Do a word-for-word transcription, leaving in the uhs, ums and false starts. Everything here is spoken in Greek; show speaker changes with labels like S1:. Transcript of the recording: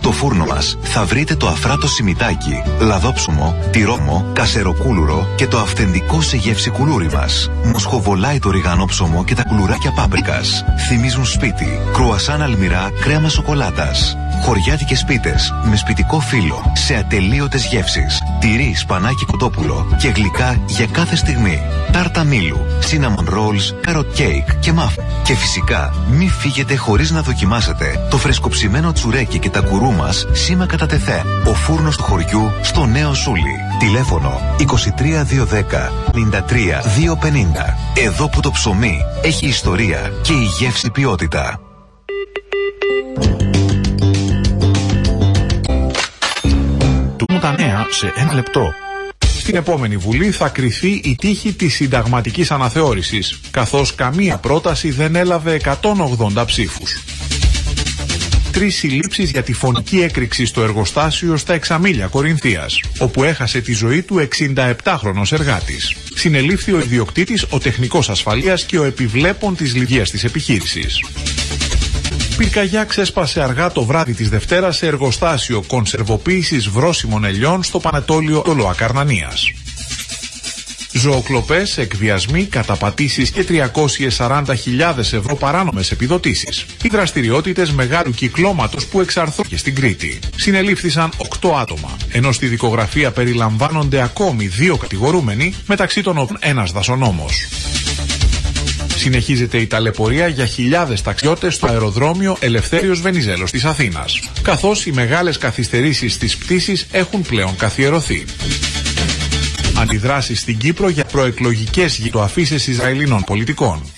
S1: Στο φούρνο μας θα βρείτε το αφράτο σιμιτάκι, λαδόψουμο, τυρόμο, κασεροκούλουρο και το αυθεντικό σε γεύση κουλούρι μας. Μοσχοβολάει το ριγανόψωμο και τα κουλουράκια πάπρικας. Θυμίζουν σπίτι. Κρουασάν αλμυρά κρέμα σοκολάτας. Χωριάτικες πίτες με σπιτικό φύλλο σε ατελείωτες γεύσεις. Τυρί, σπανάκι, κοτόπουλο και γλυκά για κάθε στιγμή. Τάρτα μήλου, cinnamon rolls, carrot cake και muffin. Και φυσικά μη φύγετε χωρίς να δοκιμάσετε το φρεσκοψημένο τσουρέκι και τα γκουρού μας σήμα κατά τεθέ. Ο φούρνος του χωριού στο Νέο Σούλι. Τηλέφωνο είκοσι τρία διακόσια δέκα ενενήντα τρία διακόσια πενήντα. Εδώ που το ψωμί έχει ιστορία και η γεύση ποιότητα.
S2: Του τα νέα σε ένα λεπτό. Στην επόμενη Βουλή θα κριθεί η τύχη της συνταγματικής αναθεώρησης, καθώς καμία πρόταση δεν έλαβε εκατόν ογδόντα ψήφους. Τρεις συλλήψεις για τη φωνική έκρηξη στο εργοστάσιο στα Εξαμήλια Κορινθίας, όπου έχασε τη ζωή του εξηνταεπτάχρονος εργάτης. Συνελήφθη ο ιδιοκτήτης, ο τεχνικός ασφαλείας και ο επιβλέπων της λειτουργίας της επιχείρησης. Πυρκαγιά ξέσπασε αργά το βράδυ της Δευτέρας σε εργοστάσιο κονσερβοποίησης βρώσιμων ελιών στο Πανετόλιο Λοακαρνανίας. Ζωοκλοπές, εκβιασμοί, καταπατήσεις και τριακόσιες σαράντα χιλιάδες ευρώ παράνομες επιδοτήσεις. Οι δραστηριότητες μεγάλου κυκλώματος που εξαρθρώθηκε στην Κρήτη. Συνελήφθησαν οκτώ άτομα, ενώ στη δικογραφία περιλαμβάνονται ακόμη δύο κατηγορούμενοι, μεταξύ των οποίων ένας δασονόμος. Συνεχίζεται η ταλαιπωρία για χιλιάδες ταξιδιώτες στο αεροδρόμιο Ελευθέριος Βενιζέλος της Αθήνας, καθώς οι μεγάλες καθυστερήσεις στις πτήσεις έχουν πλέον καθιερωθεί. Αντιδράσεις στην Κύπρο για προεκλογικές γειτοαφήσεις Ισραηλινών πολιτικών.